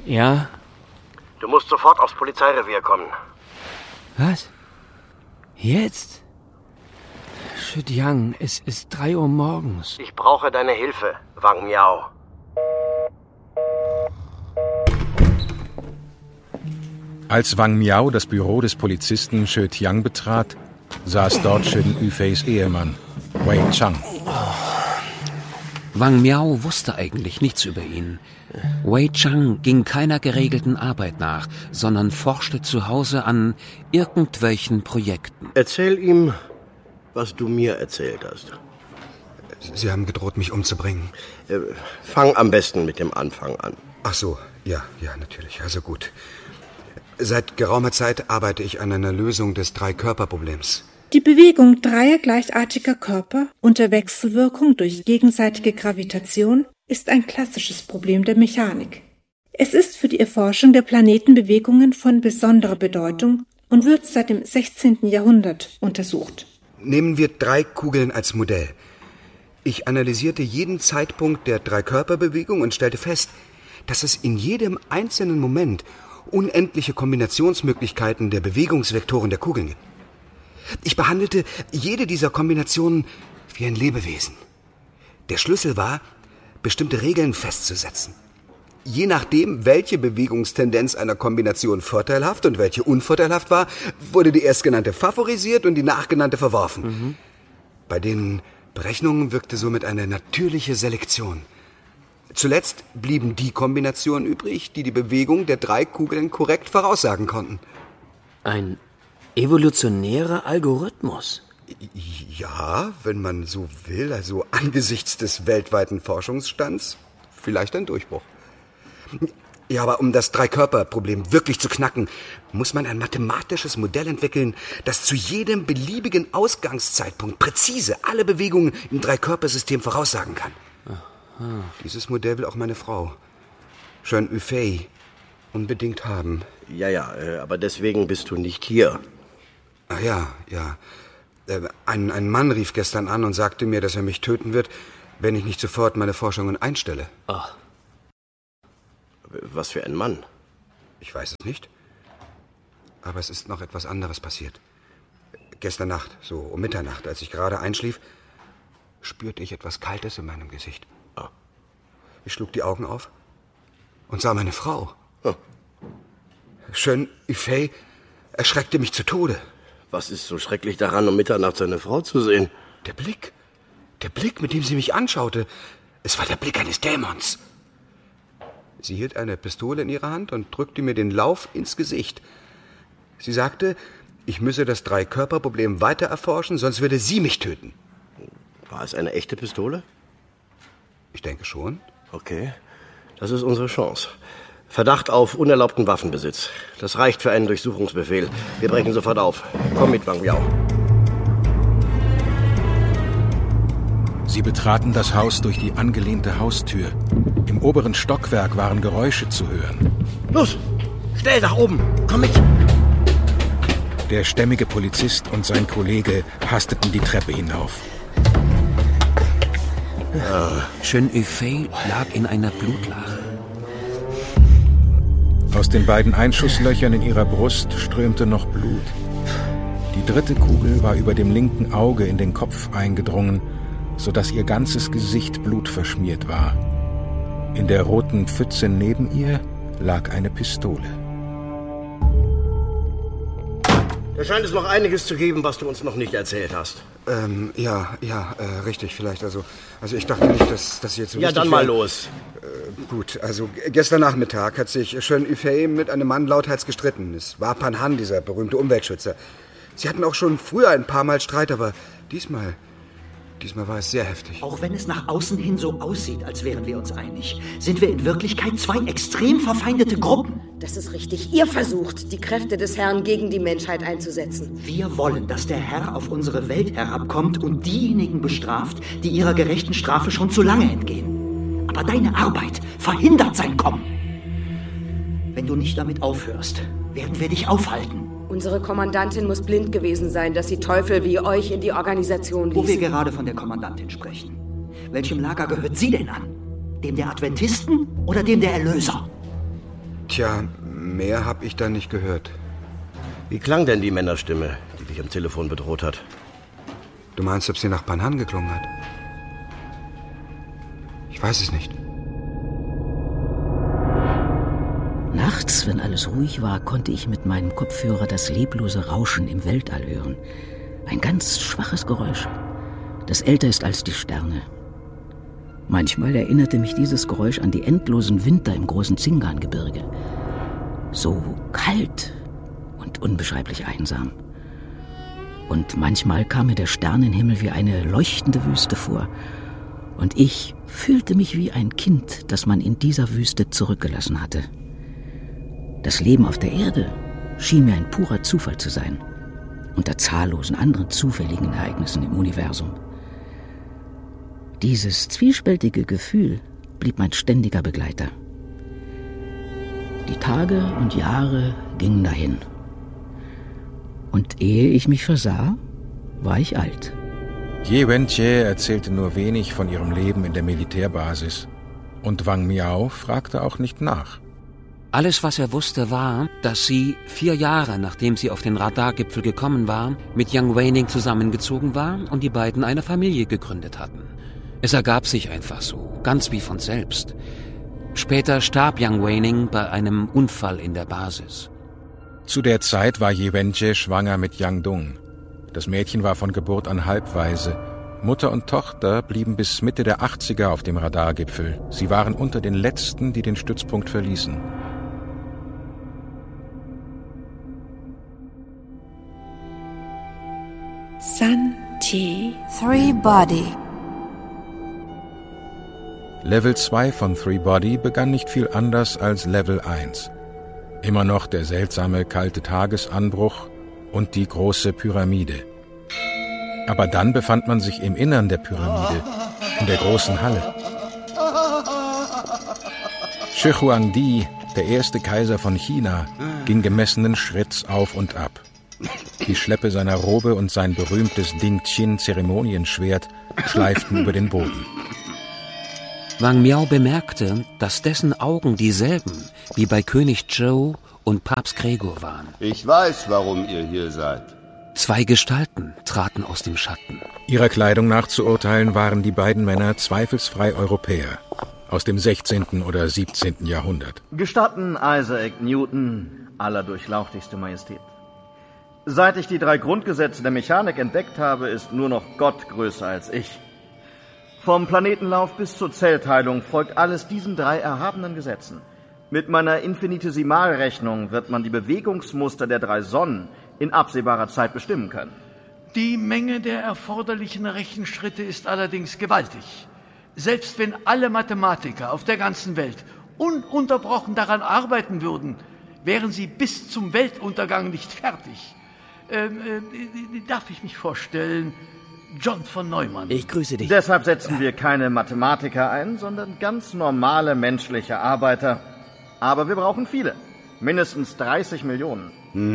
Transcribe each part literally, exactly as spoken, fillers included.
Ja? Du musst sofort aufs Polizeirevier kommen. Was? Jetzt? Zhejiang, es ist drei Uhr morgens. Ich brauche deine Hilfe, Wang Miao. Als Wang Miao das Büro des Polizisten Zhejiang betrat, saß dort Chen Yufeis Ehemann, Wei Chang. Wang Miao wusste eigentlich nichts über ihn. Wei Chang ging keiner geregelten Arbeit nach, sondern forschte zu Hause an irgendwelchen Projekten. Erzähl ihm, was du mir erzählt hast. Sie haben gedroht, mich umzubringen. Äh, fang am besten mit dem Anfang an. Ach so, ja, ja, natürlich. Also gut. Seit geraumer Zeit arbeite ich an einer Lösung des Drei-Körper-Problems. Die Bewegung dreier gleichartiger Körper unter Wechselwirkung durch gegenseitige Gravitation ist ein klassisches Problem der Mechanik. Es ist für die Erforschung der Planetenbewegungen von besonderer Bedeutung und wird seit dem sechzehnten Jahrhundert untersucht. Nehmen wir drei Kugeln als Modell. Ich analysierte jeden Zeitpunkt der Drei-Körper-Bewegung und stellte fest, dass es in jedem einzelnen Moment unendliche Kombinationsmöglichkeiten der Bewegungsvektoren der Kugeln gibt. Ich behandelte jede dieser Kombinationen wie ein Lebewesen. Der Schlüssel war, bestimmte Regeln festzusetzen. Je nachdem, welche Bewegungstendenz einer Kombination vorteilhaft und welche unvorteilhaft war, wurde die erstgenannte favorisiert und die nachgenannte verworfen. Mhm. Bei den Berechnungen wirkte somit eine natürliche Selektion. Zuletzt blieben die Kombinationen übrig, die die Bewegung der drei Kugeln korrekt voraussagen konnten. Ein evolutionärer Algorithmus? Ja, wenn man so will, also angesichts des weltweiten Forschungsstands, vielleicht ein Durchbruch. Ja, aber um das Drei-Körper-Problem wirklich zu knacken, muss man ein mathematisches Modell entwickeln, das zu jedem beliebigen Ausgangszeitpunkt präzise alle Bewegungen im Drei-Körper-System voraussagen kann. Aha. Dieses Modell will auch meine Frau, Chen Yufei, unbedingt haben. Ja, ja, aber deswegen bist du nicht hier. Ach ja, ja. Ein, ein Mann rief gestern an und sagte mir, dass er mich töten wird, wenn ich nicht sofort meine Forschungen einstelle. Ach. Was für ein Mann? Ich weiß es nicht. Aber es ist noch etwas anderes passiert. Gestern Nacht, so um Mitternacht, als ich gerade einschlief, spürte ich etwas Kaltes in meinem Gesicht. Oh. Ich schlug die Augen auf und sah meine Frau. Oh. Chen Yufei erschreckte mich zu Tode. Was ist so schrecklich daran, um Mitternacht seine Frau zu sehen? Der Blick. Der Blick, mit dem sie mich anschaute. Es war der Blick eines Dämons. Sie hielt eine Pistole in ihrer Hand und drückte mir den Lauf ins Gesicht. Sie sagte, ich müsse das Drei-Körper-Problem weiter erforschen, sonst würde sie mich töten. War es eine echte Pistole? Ich denke schon. Okay, das ist unsere Chance. Verdacht auf unerlaubten Waffenbesitz. Das reicht für einen Durchsuchungsbefehl. Wir brechen sofort auf. Komm mit, Wang Miao. Sie betraten das Haus durch die angelehnte Haustür. Im oberen Stockwerk waren Geräusche zu hören. Los, schnell nach oben. Komm mit. Der stämmige Polizist und sein Kollege hasteten die Treppe hinauf. Ja. Chen Yufei lag in einer Blutlache. Aus den beiden Einschusslöchern in ihrer Brust strömte noch Blut. Die dritte Kugel war über dem linken Auge in den Kopf eingedrungen, sodass ihr ganzes Gesicht blutverschmiert war. In der roten Pfütze neben ihr lag eine Pistole. Da scheint es noch einiges zu geben, was du uns noch nicht erzählt hast. Ähm, ja, ja, äh, richtig, vielleicht. Also, also ich dachte nicht, dass das jetzt so Ja, dann mal los. Äh, gut, also gestern Nachmittag hat sich Chen Yufei mit einem Mann lauthals gestritten. Es war Pan Han, dieser berühmte Umweltschützer. Sie hatten auch schon früher ein paar Mal Streit, aber diesmal... Diesmal war es sehr heftig. Auch wenn es nach außen hin so aussieht, als wären wir uns einig, sind wir in Wirklichkeit zwei extrem verfeindete Gruppen. Das ist richtig. Ihr versucht, die Kräfte des Herrn gegen die Menschheit einzusetzen. Wir wollen, dass der Herr auf unsere Welt herabkommt und diejenigen bestraft, die ihrer gerechten Strafe schon zu lange entgehen. Aber deine Arbeit verhindert sein Kommen. Wenn du nicht damit aufhörst, werden wir dich aufhalten. Unsere Kommandantin muss blind gewesen sein, dass sie Teufel wie euch in die Organisation ließ. Wo wir gerade von der Kommandantin sprechen. Welchem Lager gehört sie denn an? Dem der Adventisten oder dem der Erlöser? Tja, mehr hab ich da nicht gehört. Wie klang denn die Männerstimme, die dich am Telefon bedroht hat? Du meinst, ob sie nach Panhan geklungen hat? Ich weiß es nicht. Nachts, wenn alles ruhig war, konnte ich mit meinem Kopfhörer das leblose Rauschen im Weltall hören. Ein ganz schwaches Geräusch, das älter ist als die Sterne. Manchmal erinnerte mich dieses Geräusch an die endlosen Winter im großen Zingan-Gebirge. So kalt und unbeschreiblich einsam. Und manchmal kam mir der Sternenhimmel wie eine leuchtende Wüste vor. Und ich fühlte mich wie ein Kind, das man in dieser Wüste zurückgelassen hatte. Das Leben auf der Erde schien mir ein purer Zufall zu sein, unter zahllosen anderen zufälligen Ereignissen im Universum. Dieses zwiespältige Gefühl blieb mein ständiger Begleiter. Die Tage und Jahre gingen dahin. Und ehe ich mich versah, war ich alt. Ye Wenjie erzählte nur wenig von ihrem Leben in der Militärbasis. Und Wang Miao fragte auch nicht nach. Alles, was er wusste, war, dass sie vier Jahre, nachdem sie auf den Radargipfel gekommen war, mit Yang Weining zusammengezogen war und die beiden eine Familie gegründet hatten. Es ergab sich einfach so, ganz wie von selbst. Später starb Yang Weining bei einem Unfall in der Basis. Zu der Zeit war Ye Wenjie schwanger mit Yang Dong. Das Mädchen war von Geburt an halbwaise. Mutter und Tochter blieben bis Mitte der achtziger auf dem Radargipfel. Sie waren unter den Letzten, die den Stützpunkt verließen. San Ti. Three Body. Level zwei von Three Body begann nicht viel anders als Level eins. Immer noch der seltsame kalte Tagesanbruch und die große Pyramide. Aber dann befand man sich im Innern der Pyramide, in der großen Halle. Shi Huangdi, der erste Kaiser von China, ging gemessenen Schritts auf und ab. Die Schleppe seiner Robe und sein berühmtes Ding-Chin-Zeremonienschwert schleiften über den Boden. Wang Miao bemerkte, dass dessen Augen dieselben wie bei König Zhou und Papst Gregor waren. Ich weiß, warum ihr hier seid. Zwei Gestalten traten aus dem Schatten. Ihrer Kleidung nach zu urteilen waren die beiden Männer zweifelsfrei Europäer aus dem sechzehnten oder siebzehnten Jahrhundert. Gestatten, Isaac Newton, allerdurchlauchtigste Majestät. Seit ich die drei Grundgesetze der Mechanik entdeckt habe, ist nur noch Gott größer als ich. Vom Planetenlauf bis zur Zellteilung folgt alles diesen drei erhabenen Gesetzen. Mit meiner Infinitesimalrechnung wird man die Bewegungsmuster der drei Sonnen in absehbarer Zeit bestimmen können. Die Menge der erforderlichen Rechenschritte ist allerdings gewaltig. Selbst wenn alle Mathematiker auf der ganzen Welt ununterbrochen daran arbeiten würden, wären sie bis zum Weltuntergang nicht fertig. Ähm, äh, darf ich mich vorstellen, John von Neumann. Ich grüße dich. Deshalb setzen wir keine Mathematiker ein, sondern ganz normale menschliche Arbeiter. Aber wir brauchen viele. Mindestens dreißig Millionen.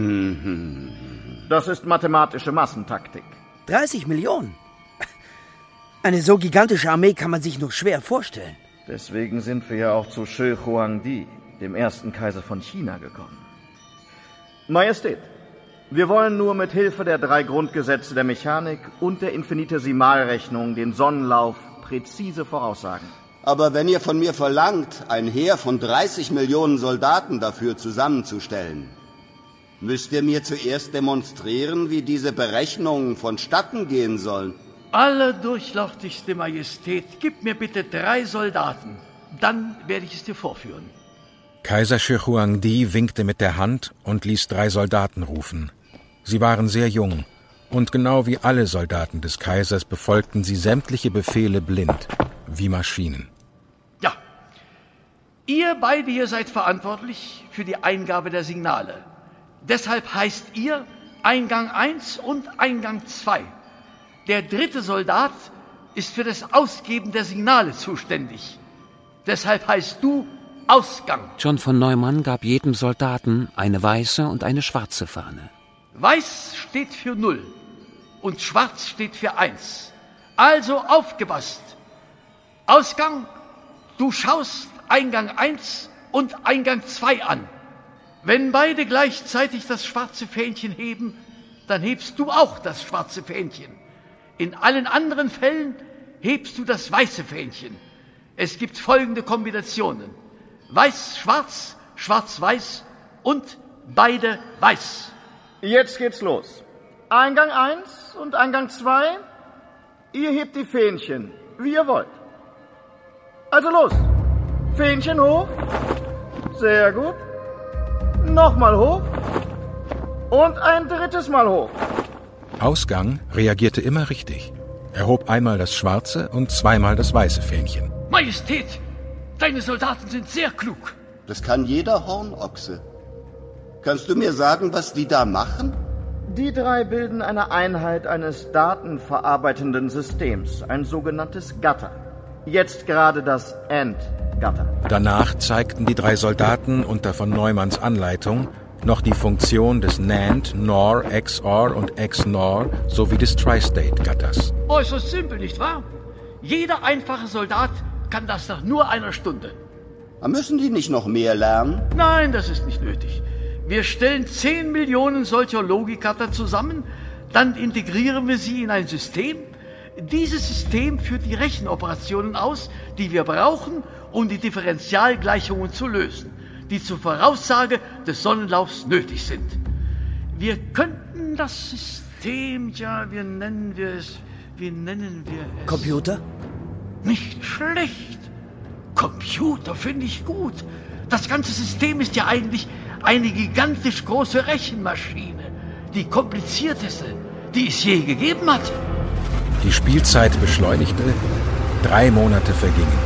Das ist mathematische Massentaktik. dreißig Millionen? Eine so gigantische Armee kann man sich nur schwer vorstellen. Deswegen sind wir ja auch zu Shi Huangdi, dem ersten Kaiser von China, gekommen. Majestät, wir wollen nur mit Hilfe der drei Grundgesetze der Mechanik und der Infinitesimalrechnung den Sonnenlauf präzise voraussagen. Aber wenn ihr von mir verlangt, ein Heer von dreißig Millionen Soldaten dafür zusammenzustellen, müsst ihr mir zuerst demonstrieren, wie diese Berechnungen vonstatten gehen sollen. Allerdurchlauchtigste Majestät, gib mir bitte drei Soldaten. Dann werde ich es dir vorführen. Kaiser Shi Huangdi winkte mit der Hand und ließ drei Soldaten rufen. Sie waren sehr jung, und genau wie alle Soldaten des Kaisers befolgten sie sämtliche Befehle blind, wie Maschinen. Ja, ihr beide hier seid verantwortlich für die Eingabe der Signale. Deshalb heißt ihr Eingang eins und Eingang zwei. Der dritte Soldat ist für das Ausgeben der Signale zuständig. Deshalb heißt du Ausgang. John von Neumann gab jedem Soldaten eine weiße und eine schwarze Fahne. Weiß steht für Null und Schwarz steht für Eins. Also aufgepasst. Ausgang, du schaust Eingang eins und Eingang zwei an. Wenn beide gleichzeitig das schwarze Fähnchen heben, dann hebst du auch das schwarze Fähnchen. In allen anderen Fällen hebst du das weiße Fähnchen. Es gibt folgende Kombinationen: Weiß-Schwarz, Schwarz-Weiß und beide weiß. Jetzt geht's los. Eingang eins und Eingang zwei. Ihr hebt die Fähnchen, wie ihr wollt. Also los. Fähnchen hoch. Sehr gut. Nochmal hoch. Und ein drittes Mal hoch. Ausgang reagierte immer richtig. Er hob einmal das schwarze und zweimal das weiße Fähnchen. Majestät, deine Soldaten sind sehr klug. Das kann jeder Hornochse. Kannst du mir sagen, was die da machen? Die drei bilden eine Einheit eines datenverarbeitenden Systems, ein sogenanntes Gatter. Jetzt gerade das End-Gatter. Danach zeigten die drei Soldaten unter von Neumanns Anleitung noch die Funktion des NAND, NOR, X O R und X N O R sowie des Tri-State-Gatters. Äußerst simpel, nicht wahr? Jeder einfache Soldat kann das nach nur einer Stunde. Müssen die nicht noch mehr lernen? Nein, das ist nicht nötig. Wir stellen zehn Millionen solcher Logikgatter zusammen, dann integrieren wir sie in ein System. Dieses System führt die Rechenoperationen aus, die wir brauchen, um die Differentialgleichungen zu lösen, die zur Voraussage des Sonnenlaufs nötig sind. Wir könnten das System, ja, wie nennen wir es, wie nennen wir es? Computer? Nicht schlecht. Computer finde ich gut. Das ganze System ist ja eigentlich eine gigantisch große Rechenmaschine. Die komplizierteste, die es je gegeben hat. Die Spielzeit beschleunigte. Drei Monate vergingen.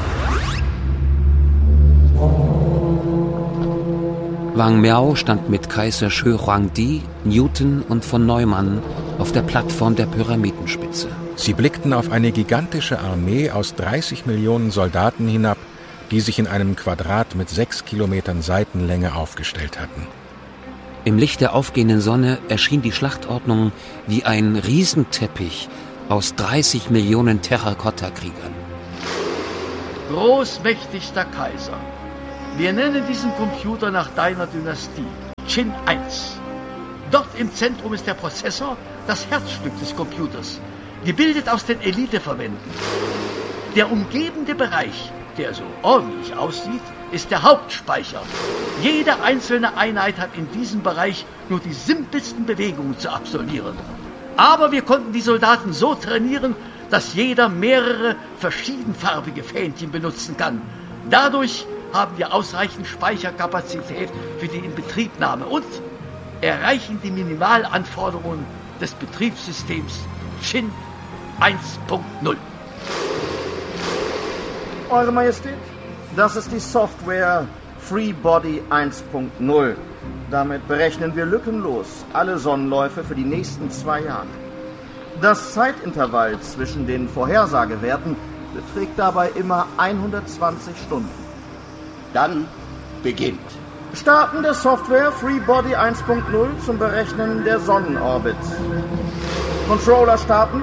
Wang Miao stand mit Kaiser Shi Huangdi, Newton und von Neumann auf der Plattform der Pyramidenspitze. Sie blickten auf eine gigantische Armee aus dreißig Millionen Soldaten hinab, die sich in einem Quadrat mit sechs Kilometern Seitenlänge aufgestellt hatten. Im Licht der aufgehenden Sonne erschien die Schlachtordnung wie ein Riesenteppich aus dreißig Millionen Terrakotta-Kriegern. Großmächtigster Kaiser, wir nennen diesen Computer nach deiner Dynastie, Qin eins. Dort im Zentrum ist der Prozessor, das Herzstück des Computers, gebildet aus den Eliteverbänden. Der umgebende Bereich, der so ordentlich aussieht, ist der Hauptspeicher. Jede einzelne Einheit hat in diesem Bereich nur die simpelsten Bewegungen zu absolvieren. Aber wir konnten die Soldaten so trainieren, dass jeder mehrere verschiedenfarbige Fähnchen benutzen kann. Dadurch haben wir ausreichend Speicherkapazität für die Inbetriebnahme und erreichen die Minimalanforderungen des Betriebssystems Qin eins Punkt null. Eure Majestät, das ist die Software FreeBody eins Punkt null. Damit berechnen wir lückenlos alle Sonnenläufe für die nächsten zwei Jahre. Das Zeitintervall zwischen den Vorhersagewerten beträgt dabei immer hundertzwanzig Stunden. Dann beginnt. Starten der Software FreeBody eins Punkt null zum Berechnen der Sonnenorbits. Controller starten.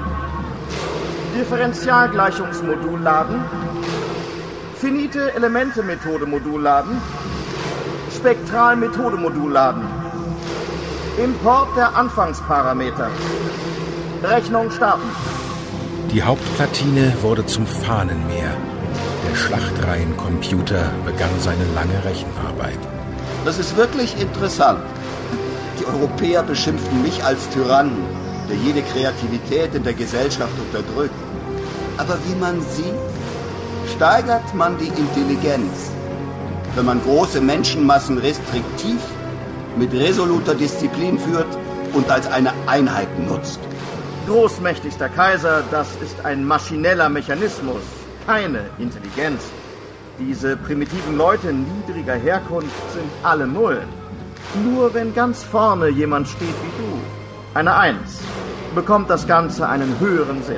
Differentialgleichungsmodul laden. Finite Elemente-Methode Modul laden. Spektralmethode Modul laden. Import der Anfangsparameter. Rechnung starten. Die Hauptplatine wurde zum Fahnenmeer. Der Schlachtreihencomputer begann seine lange Rechenarbeit. Das ist wirklich interessant. Die Europäer beschimpften mich als Tyrannen, der jede Kreativität in der Gesellschaft unterdrückt. Aber wie man sieht, steigert man die Intelligenz, wenn man große Menschenmassen restriktiv, mit resoluter Disziplin führt und als eine Einheit nutzt. Großmächtigster Kaiser, das ist ein maschineller Mechanismus, keine Intelligenz. Diese primitiven Leute niedriger Herkunft sind alle Nullen. Nur wenn ganz vorne jemand steht wie du, eine Eins, bekommt das Ganze einen höheren Sinn.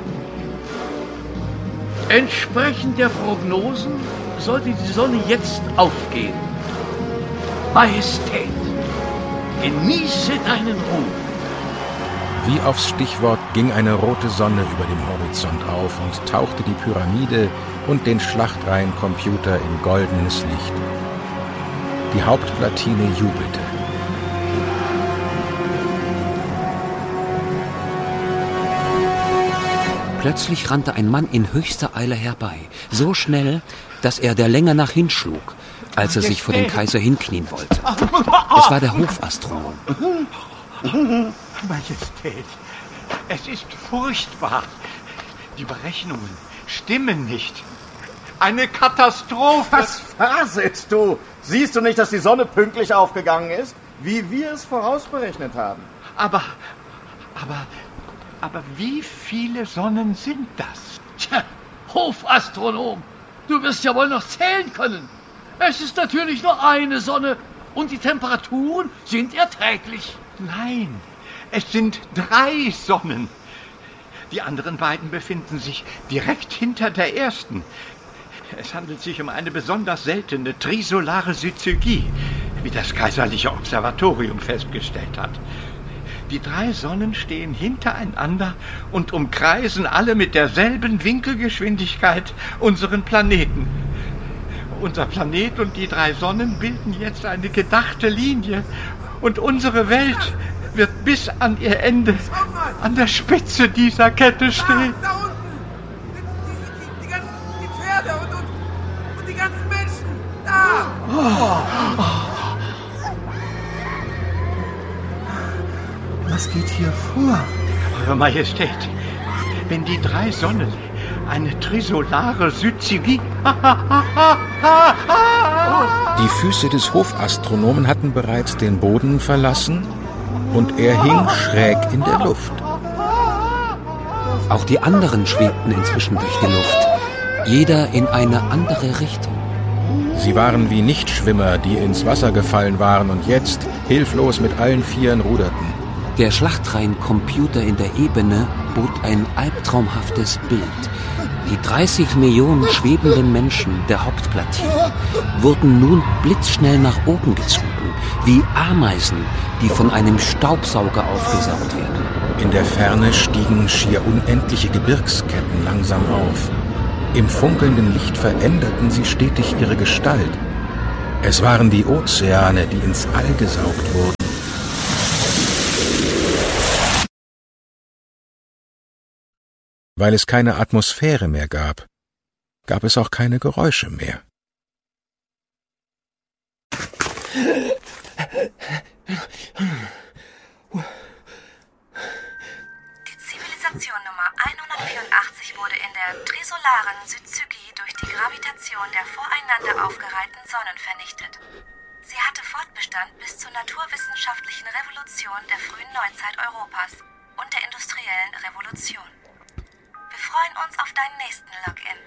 Entsprechend der Prognosen sollte die Sonne jetzt aufgehen. Majestät, genieße deinen Ruhm. Wie aufs Stichwort ging eine rote Sonne über dem Horizont auf und tauchte die Pyramide und den Schlachtreihencomputer in goldenes Licht. Die Hauptplatine jubelte. Plötzlich rannte ein Mann in höchster Eile herbei, so schnell, dass er der Länge nach hinschlug, als er sich vor den Kaiser hinknien wollte. Es war der Hofastronom. Majestät, es ist furchtbar. Die Berechnungen stimmen nicht. Eine Katastrophe. Was faselst du? Siehst du nicht, dass die Sonne pünktlich aufgegangen ist, wie wir es vorausberechnet haben? Aber, aber, aber wie viele Sonnen sind das? Tja, Hofastronom, du wirst ja wohl noch zählen können. Es ist natürlich nur eine Sonne und die Temperaturen sind erträglich. Nein, es sind drei Sonnen. Die anderen beiden befinden sich direkt hinter der ersten. Es handelt sich um eine besonders seltene trisolare Syzygie, wie das Kaiserliche Observatorium festgestellt hat. Die drei Sonnen stehen hintereinander und umkreisen alle mit derselben Winkelgeschwindigkeit unseren Planeten. Unser Planet und die drei Sonnen bilden jetzt eine gedachte Linie und unsere Welt wird bis an ihr Ende an der Spitze dieser Kette stehen. Da, da unten! Die, die, die, ganzen, die Pferde und, und, und die ganzen Menschen! Da! Oh. Was geht hier vor? Eure Majestät, wenn die drei Sonnen eine trisolare Syzygie... Die Füße des Hofastronomen hatten bereits den Boden verlassen und er hing schräg in der Luft. Auch die anderen schwebten inzwischen durch die Luft, jeder in eine andere Richtung. Sie waren wie Nichtschwimmer, die ins Wasser gefallen waren und jetzt hilflos mit allen Vieren ruderten. Der Schlachtreihencomputer in der Ebene bot ein albtraumhaftes Bild. Die dreißig Millionen schwebenden Menschen der Hauptplatine wurden nun blitzschnell nach oben gezogen, wie Ameisen, die von einem Staubsauger aufgesaugt werden. In der Ferne stiegen schier unendliche Gebirgsketten langsam auf. Im funkelnden Licht veränderten sie stetig ihre Gestalt. Es waren die Ozeane, die ins All gesaugt wurden. Weil es keine Atmosphäre mehr gab, gab es auch keine Geräusche mehr. Die Zivilisation Nummer hundertvierundachtzig wurde in der trisolaren Syzygie durch die Gravitation der voreinander aufgereihten Sonnen vernichtet. Sie hatte Fortbestand bis zur naturwissenschaftlichen Revolution der frühen Neuzeit Europas und der industriellen Revolution. Wir freuen uns auf deinen nächsten Login.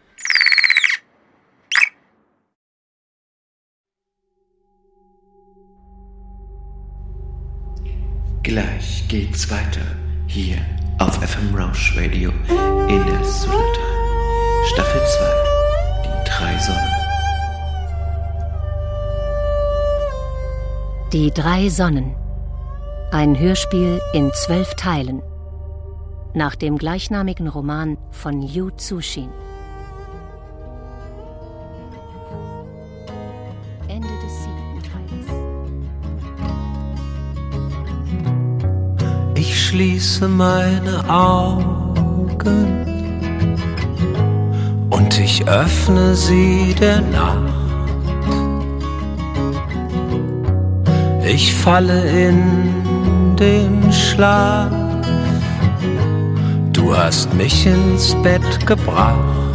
Gleich geht's weiter, hier auf F M Rausch Radio in der Sultan. Staffel zwei, die drei Sonnen. Die drei Sonnen. Ein Hörspiel in zwölf Teilen. Nach dem gleichnamigen Roman von Liu Cixin. Ende des siebten Teils. Ich schließe meine Augen und ich öffne sie der Nacht. Ich falle in den Schlaf. Du hast mich ins Bett gebracht.